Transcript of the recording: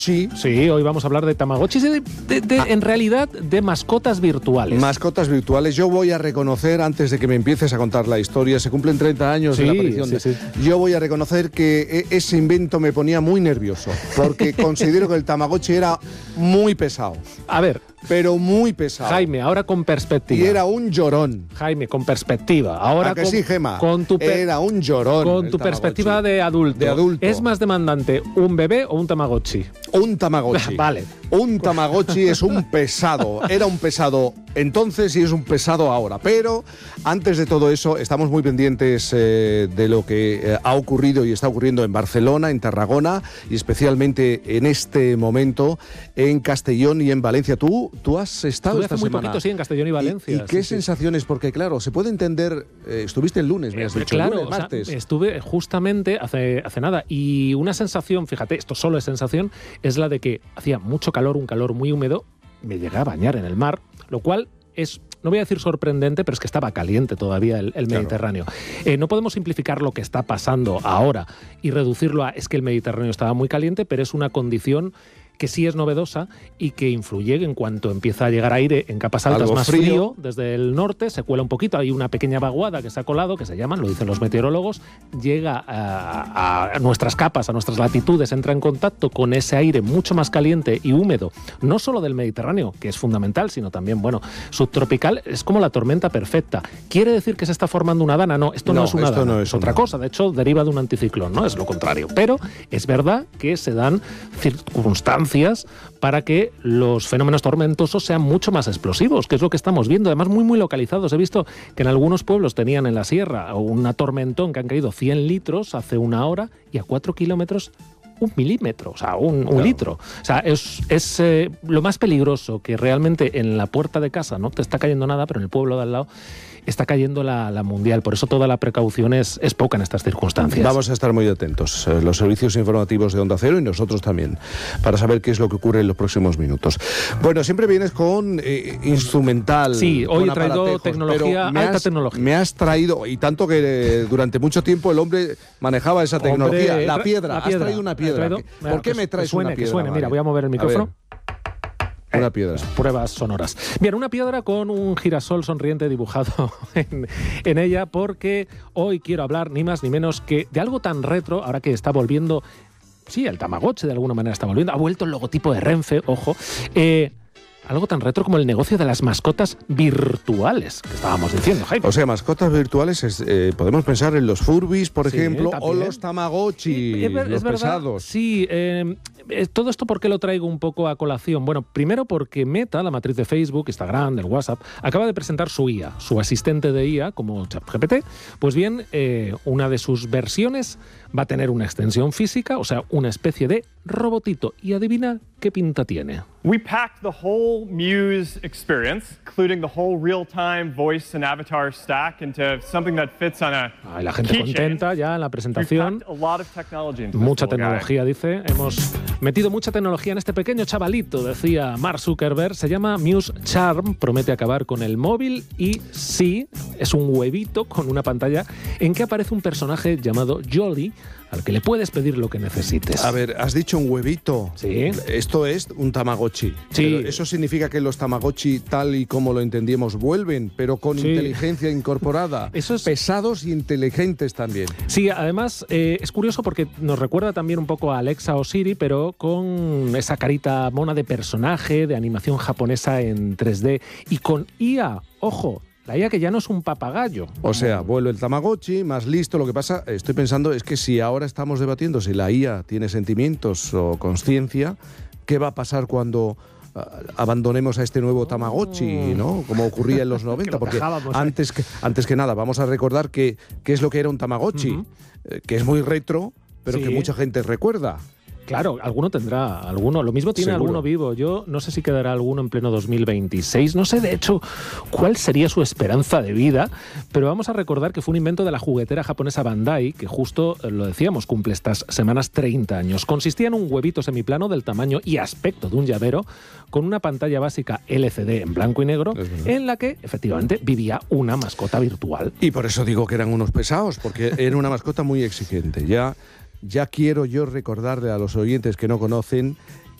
Sí. Sí, hoy vamos a hablar de Tamagotchis y en realidad de mascotas virtuales. Mascotas virtuales. Yo voy a reconocer, antes de que me empieces a contar la historia, se cumplen 30 años de la aparición. Sí. Yo voy a reconocer que ese invento me ponía muy nervioso, porque considero que el Tamagotchi era muy pesado. A ver, pero muy pesado. Jaime, ahora con perspectiva. Y era un llorón. Jaime, con perspectiva. Ahora ¿A que sí, Gema? Era un llorón. Con tu perspectiva de adulto. ¿Es más demandante un bebé o un Tamagotchi? Un Tamagotchi. Vale. Un Tamagotchi es un pesado. Era un pesado entonces y es un pesado ahora. Pero antes de todo eso, estamos muy pendientes de lo que ha ocurrido y está ocurriendo en Barcelona, en Tarragona y especialmente en este momento en Castellón y en Valencia. ¿Tú has estado esta muy semana? Poquito, sí, en Castellón y Valencia. ¿Y qué sensaciones? Porque claro, se puede entender, estuviste el lunes, me has dicho, claro, el lunes, martes. O sea, estuve justamente hace nada y una sensación, fíjate, esto solo es sensación, es la de que hacía mucho calor, un calor muy húmedo, me llegué a bañar en el mar, lo cual es, no voy a decir sorprendente, pero es que estaba caliente todavía el Mediterráneo. No podemos simplificar lo que está pasando ahora y reducirlo a es que el Mediterráneo estaba muy caliente, pero es una condición que sí es novedosa y que influye en cuanto empieza a llegar aire en capas altas. Algo más frío desde el norte, se cuela un poquito, hay una pequeña vaguada que se ha colado, que se llaman, lo dicen los meteorólogos, llega a nuestras capas, a nuestras latitudes, entra en contacto con ese aire mucho más caliente y húmedo, no solo del Mediterráneo, que es fundamental, sino también, bueno, subtropical, es como la tormenta perfecta. ¿Quiere decir que se está formando una dana? No, esto no es una dana, es otra cosa, de hecho deriva de un anticiclón, no es lo contrario, pero es verdad que se dan circunstancias para que los fenómenos tormentosos sean mucho más explosivos, que es lo que estamos viendo, además muy localizados. He visto que en algunos pueblos tenían en la sierra un tormentón que han caído 100 litros hace una hora y a 4 kilómetros 1 milímetro, o sea, un litro. O sea, es lo más peligroso, que realmente en la puerta de casa no te está cayendo nada, pero en el pueblo de al lado está cayendo la mundial. Por eso toda la precaución es poca en estas circunstancias. Vamos a estar muy atentos, los servicios informativos de Onda Cero y nosotros también, para saber qué es lo que ocurre en los próximos minutos. Bueno, siempre vienes con instrumental. Sí, hoy he traído tecnología, alta tecnología. Me has traído, y tanto que durante mucho tiempo el hombre manejaba esa tecnología. La piedra. Has traído una piedra. ¿Por qué me traes una piedra? Que suene. Mira, voy a mover el micrófono. Una piedra. Pruebas sonoras. Bien, una piedra con un girasol sonriente dibujado en ella, porque hoy quiero hablar ni más ni menos que de algo tan retro, ahora que está volviendo, sí, el Tamagotchi de alguna manera está volviendo, ha vuelto el logotipo de Renfe, ojo, algo tan retro como el negocio de las mascotas virtuales, que estábamos diciendo, Jaime. O sea, mascotas virtuales, podemos pensar en los Furbies, por ejemplo, también. O los Tamagotchi, los pesados. Sí, todo esto, ¿por qué lo traigo un poco a colación? Bueno, primero porque Meta, la matriz de Facebook, Instagram, del WhatsApp, acaba de presentar su IA, su asistente de IA, como ChatGPT. Pues bien, una de sus versiones va a tener una extensión física, o sea, una especie de robotito. Y adivina qué pinta tiene. We packed the whole Muse experience, including the whole real-time voice and avatar stack, into something that fits on a la gente contenta ya en la presentación. Mucha tecnología, dice. Hemos metido mucha tecnología en este pequeño chavalito, decía Mark Zuckerberg. Se llama Muse Charm, promete acabar con el móvil y sí, es un huevito con una pantalla en que aparece un personaje llamado Jolly, al que le puedes pedir lo que necesites. A ver, has dicho un huevito. Sí. Esto es un Tamagotchi. Sí. Pero eso significa que los Tamagotchi, tal y como lo entendíamos, vuelven, pero con inteligencia incorporada. Eso es pesados e inteligentes también. Sí, además es curioso porque nos recuerda también un poco a Alexa o Siri, pero con esa carita mona de personaje, de animación japonesa en 3D y con IA, ojo. La IA que ya no es un papagayo. O sea, vuelve el Tamagotchi, más listo. Lo que pasa, estoy pensando, es que si ahora estamos debatiendo si la IA tiene sentimientos o consciencia, ¿qué va a pasar cuando abandonemos a este nuevo Tamagotchi, ¿no? Como ocurría en los 90? Porque antes que nada, vamos a recordar qué es lo que era un Tamagotchi, que es muy retro, pero que mucha gente recuerda. Claro, alguno tendrá, alguno. Lo mismo tiene alguno vivo. Yo no sé si quedará alguno en pleno 2026. No sé, de hecho, cuál sería su esperanza de vida, pero vamos a recordar que fue un invento de la juguetera japonesa Bandai, que justo, lo decíamos, cumple estas semanas 30 años. Consistía en un huevito semiplano del tamaño y aspecto de un llavero, con una pantalla básica LCD en blanco y negro, en la que, efectivamente, vivía una mascota virtual. Y por eso digo que eran unos pesados, porque era una mascota muy exigente. Ya quiero yo recordarle a los oyentes que no conocen